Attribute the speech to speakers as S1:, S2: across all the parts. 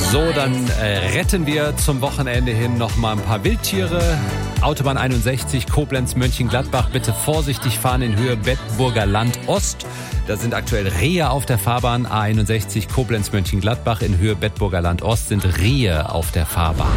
S1: So, dann retten wir zum Wochenende hin noch mal ein paar Wildtiere. Autobahn 61, Koblenz-Mönchengladbach. Bitte vorsichtig fahren in Höhe Bedburger Land Ost. Da sind aktuell Rehe auf der Fahrbahn. A61, Koblenz-Mönchengladbach. In Höhe Bedburger Land Ost sind Rehe auf der Fahrbahn.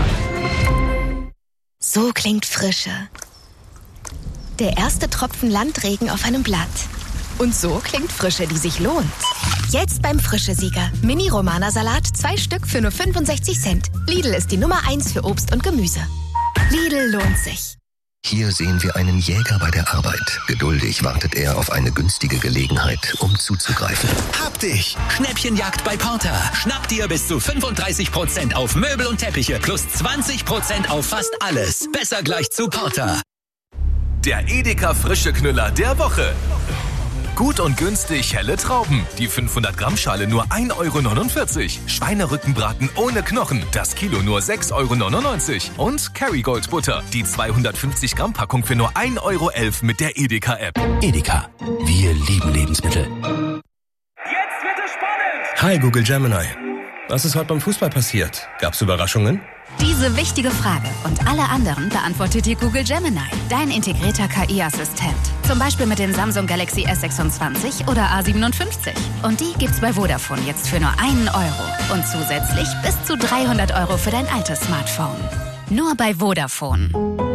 S2: So klingt Frische. Der erste Tropfen Landregen auf einem Blatt. Und so klingt Frische, die sich lohnt. Jetzt beim Frische-Sieger. Mini-Romana-Salat, 2 Stück für nur 65 Cent. Lidl ist die Nummer 1 für Obst und Gemüse. Lidl lohnt sich.
S3: Hier sehen wir einen Jäger bei der Arbeit. Geduldig wartet er auf eine günstige Gelegenheit, um zuzugreifen.
S4: Hab dich! Schnäppchenjagd bei Porter. Schnapp dir bis zu 35% auf Möbel und Teppiche plus 20% auf fast alles. Besser gleich zu Porter.
S5: Der Edeka Frische Knüller der Woche. Gut und günstig helle Trauben. Die 500 Gramm Schale nur 1,49 €. Schweinerückenbraten ohne Knochen. Das Kilo nur 6,99 €. Und Kerrygold Butter. Die 250 Gramm Packung für nur 1,11 € mit der Edeka App.
S4: Edeka. Wir lieben Lebensmittel.
S6: Jetzt wird es spannend.
S7: Hi Google Gemini. Was ist heute beim Fußball passiert? Gab's Überraschungen?
S8: Diese wichtige Frage und alle anderen beantwortet dir Google Gemini, dein integrierter KI-Assistent. Zum Beispiel mit den Samsung Galaxy S26 oder A57. Und die gibt's bei Vodafone jetzt für nur 1 €. Und zusätzlich bis zu 300 € für dein altes Smartphone. Nur bei Vodafone.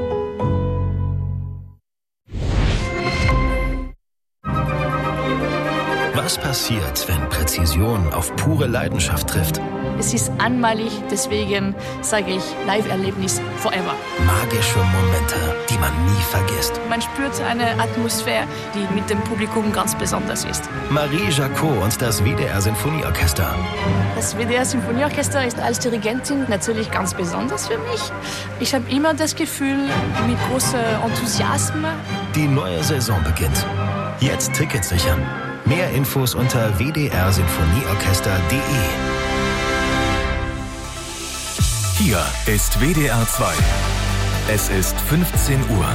S3: Was passiert, wenn Präzision auf pure Leidenschaft trifft?
S9: Es ist einmalig, deswegen sage ich Live-Erlebnis forever.
S3: Magische Momente, die man nie vergisst.
S9: Man spürt eine Atmosphäre, die mit dem Publikum ganz besonders ist.
S3: Marie Jacot und das WDR Sinfonieorchester.
S9: Das WDR Sinfonieorchester ist als Dirigentin natürlich ganz besonders für mich. Ich habe immer das Gefühl, mit großem Enthusiasmus.
S3: Die neue Saison beginnt. Jetzt Tickets sichern. Mehr Infos unter wdrsinfonieorchester.de.
S5: Hier ist WDR 2. Es ist 15 Uhr.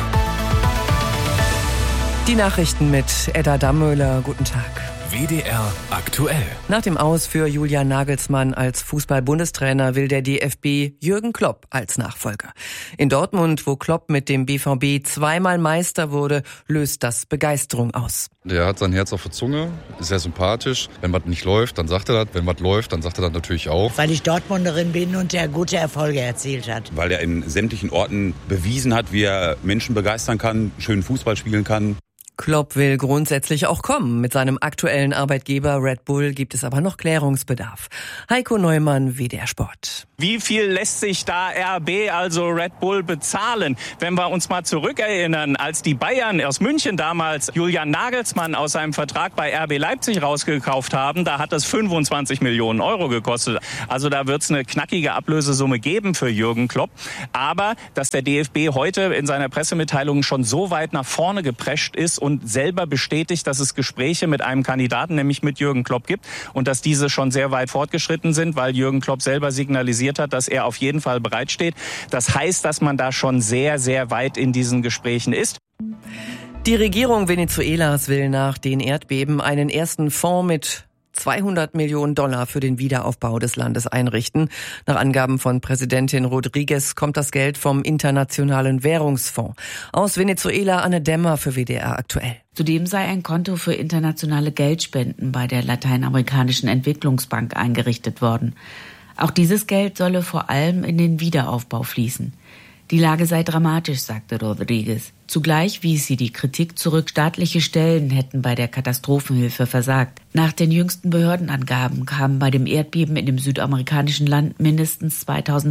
S10: Die Nachrichten mit Edda Dammöhler. Guten Tag.
S5: WDR aktuell.
S10: Nach dem Aus für Julian Nagelsmann als Fußball-Bundestrainer will der DFB Jürgen Klopp als Nachfolger. In Dortmund, wo Klopp mit dem BVB zweimal Meister wurde, löst das Begeisterung aus.
S11: Der hat sein Herz auf der Zunge, ist sehr sympathisch. Wenn was nicht läuft, dann sagt er das. Wenn was läuft, dann sagt er das natürlich auch.
S12: Weil ich Dortmunderin bin und er gute Erfolge erzielt hat.
S13: Weil er in sämtlichen Orten bewiesen hat, wie er Menschen begeistern kann, schönen Fußball spielen kann.
S10: Klopp will grundsätzlich auch kommen. Mit seinem aktuellen Arbeitgeber Red Bull gibt es aber noch Klärungsbedarf. Heiko Neumann, WDR Sport.
S14: Wie viel lässt sich da RB, also Red Bull, bezahlen? Wenn wir uns mal zurückerinnern, als die Bayern aus München damals Julian Nagelsmann aus seinem Vertrag bei RB Leipzig rausgekauft haben, da hat das 25 Millionen € gekostet. Also da wird es eine knackige Ablösesumme geben für Jürgen Klopp. Aber dass der DFB heute in seiner Pressemitteilung schon so weit nach vorne geprescht ist und selber bestätigt, dass es Gespräche mit einem Kandidaten, nämlich mit Jürgen Klopp, gibt und dass diese schon sehr weit fortgeschritten sind, weil Jürgen Klopp selber signalisiert hat, dass er auf jeden Fall bereitsteht. Das heißt, dass man da schon sehr, sehr weit in diesen Gesprächen ist.
S10: Die Regierung Venezuelas will nach den Erdbeben einen ersten Fonds mit 200 Millionen $ für den Wiederaufbau des Landes einrichten. Nach Angaben von Präsidentin Rodriguez kommt das Geld vom Internationalen Währungsfonds. Aus Venezuela Anne Dämmer für WDR aktuell.
S15: Zudem sei ein Konto für internationale Geldspenden bei der Lateinamerikanischen Entwicklungsbank eingerichtet worden. Auch dieses Geld solle vor allem in den Wiederaufbau fließen. Die Lage sei dramatisch, sagte Rodriguez. Zugleich wies sie die Kritik zurück, staatliche Stellen hätten bei der Katastrophenhilfe versagt. Nach den jüngsten Behördenangaben kamen bei dem Erdbeben in dem südamerikanischen Land mindestens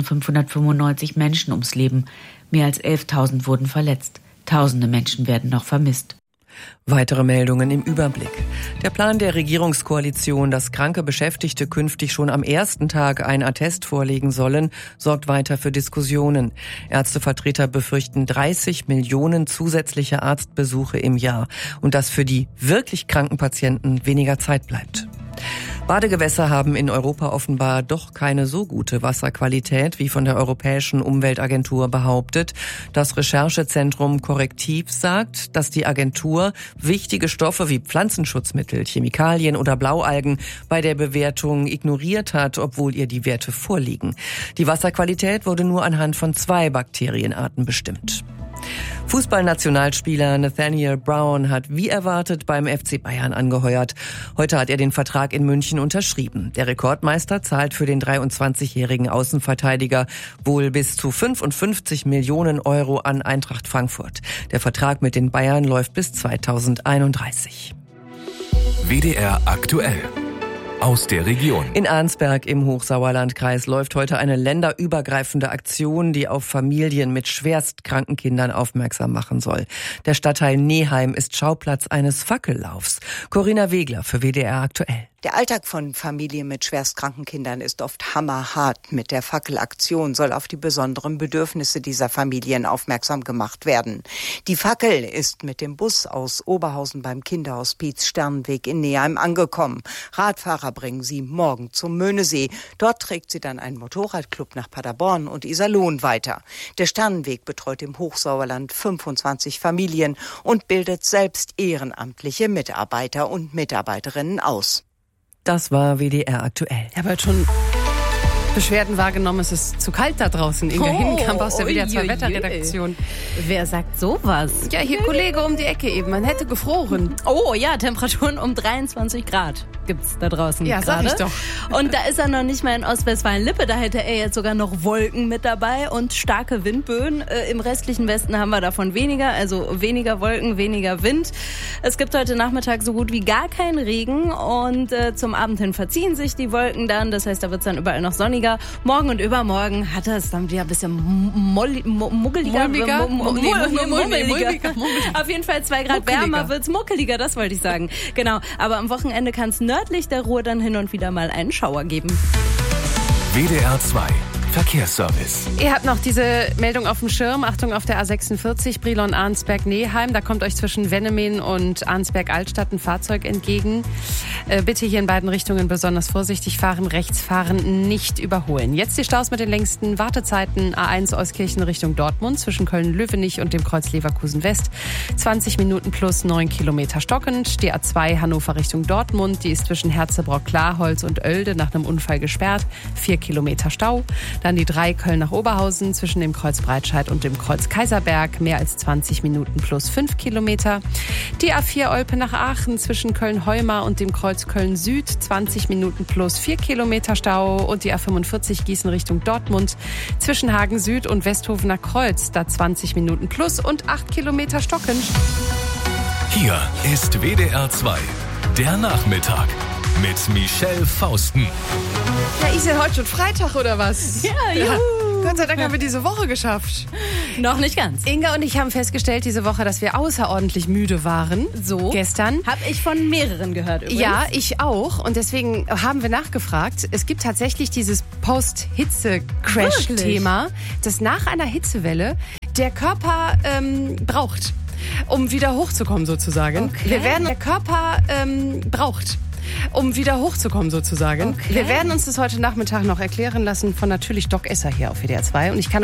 S15: 2.595 Menschen ums Leben. Mehr als 11.000 wurden verletzt. Tausende Menschen werden noch vermisst.
S10: Weitere Meldungen im Überblick. Der Plan der Regierungskoalition, dass kranke Beschäftigte künftig schon am ersten Tag einen Attest vorlegen sollen, sorgt weiter für Diskussionen. Ärztevertreter befürchten 30 Millionen zusätzliche Arztbesuche im Jahr und dass für die wirklich kranken Patienten weniger Zeit bleibt. Badegewässer haben in Europa offenbar doch keine so gute Wasserqualität, wie von der Europäischen Umweltagentur behauptet. Das Recherchezentrum Korrektiv sagt, dass die Agentur wichtige Stoffe wie Pflanzenschutzmittel, Chemikalien oder Blaualgen bei der Bewertung ignoriert hat, obwohl ihr die Werte vorliegen. Die Wasserqualität wurde nur anhand von 2 Bakterienarten bestimmt. Fußballnationalspieler Nathaniel Brown hat wie erwartet beim FC Bayern angeheuert. Heute hat er den Vertrag in München unterschrieben. Der Rekordmeister zahlt für den 23-jährigen Außenverteidiger wohl bis zu 55 Millionen Euro an Eintracht Frankfurt. Der Vertrag mit den Bayern läuft bis 2031.
S5: WDR aktuell. Aus der Region.
S10: In Arnsberg im Hochsauerlandkreis läuft heute eine länderübergreifende Aktion, die auf Familien mit schwerstkranken Kindern aufmerksam machen soll. Der Stadtteil Neheim ist Schauplatz eines Fackellaufs. Corinna Wegler für WDR aktuell.
S16: Der Alltag von Familien mit schwerstkranken Kindern ist oft hammerhart. Mit der Fackelaktion soll auf die besonderen Bedürfnisse dieser Familien aufmerksam gemacht werden. Die Fackel ist mit dem Bus aus Oberhausen beim Kinderhospiz Sternenweg in Neheim angekommen. Radfahrer bringen sie morgen zum Möhnesee. Dort trägt sie dann einen Motorradclub nach Paderborn und Iserlohn weiter. Der Sternenweg betreut im Hochsauerland 25 Familien und bildet selbst ehrenamtliche Mitarbeiter und Mitarbeiterinnen aus.
S10: Das war WDR aktuell.
S17: Ich habe heute schon Beschwerden wahrgenommen, es ist zu kalt da draußen. Inga Hinkamp aus der WDR 2 Wetterredaktion.
S15: Wer sagt sowas?
S17: Ja, hier Kollege um die Ecke eben. Man hätte gefroren.
S15: Oh ja, Temperaturen um 23 Grad gibt's da draußen.
S17: Ja,
S15: grade.
S17: sag ich doch.
S15: Und da ist er noch nicht mal in Ostwestfalen-Lippe. Da hätte er jetzt sogar noch Wolken mit dabei und starke Windböen. Im restlichen Westen haben wir davon weniger. Also weniger Wolken, weniger Wind. Es gibt heute Nachmittag so gut wie gar keinen Regen. Und zum Abend hin verziehen sich die Wolken dann. Das heißt, da wird's dann überall noch sonniger. Morgen und übermorgen hat es dann wieder ein bisschen muggeliger. Auf jeden Fall 2 Grad wärmer wird's muckeliger, das wollte ich sagen. Genau, aber am Wochenende kann es nördlich der Ruhr dann hin und wieder mal einen Schauer geben.
S5: WDR 2 Verkehrsservice.
S17: Ihr habt noch diese Meldung auf dem Schirm. Achtung auf der A46 Brilon-Arnsberg-Neheim. Da kommt euch zwischen Wennemen und Arnsberg-Altstadt ein Fahrzeug entgegen. Bitte hier in beiden Richtungen besonders vorsichtig fahren. Rechts fahren, nicht überholen. Jetzt die Staus mit den längsten Wartezeiten. A1 Euskirchen Richtung Dortmund zwischen Köln-Löwenich und dem Kreuz Leverkusen-West. 20 Minuten plus 9 Kilometer stockend. Die A2 Hannover Richtung Dortmund. Die ist zwischen Herzebrock-Klarholz und Oelde nach einem Unfall gesperrt. 4 Kilometer Stau. Dann die 3 Köln nach Oberhausen zwischen dem Kreuz Breitscheid und dem Kreuz Kaiserberg. Mehr als 20 Minuten plus 5 Kilometer. Die A4 Olpe nach Aachen zwischen Köln-Heumar und dem Kreuz Köln-Süd. 20 Minuten plus 4 Kilometer Stau. Und die A45 Gießen Richtung Dortmund zwischen Hagen Süd und Westhofener Kreuz. Da 20 Minuten plus und 8 Kilometer stockend.
S5: Hier ist WDR 2, der Nachmittag mit Michelle Fausten.
S17: Ja, ist ja heute schon Freitag oder was?
S15: Ja, juhu.
S17: Gott sei Dank haben wir diese Woche geschafft.
S15: Noch nicht ganz.
S17: Inga und ich haben festgestellt diese Woche, dass wir außerordentlich müde waren.
S15: So.
S17: Gestern.
S15: Habe ich von mehreren gehört übrigens.
S17: Ja, ich auch. Und deswegen haben wir nachgefragt. Es gibt tatsächlich dieses Post-Hitze-Crash-Thema, das nach einer Hitzewelle der Körper braucht, um wieder hochzukommen sozusagen.
S15: Okay.
S17: Wir werden uns das heute Nachmittag noch erklären lassen von natürlich Doc Esser hier auf WDR 2. Und ich kann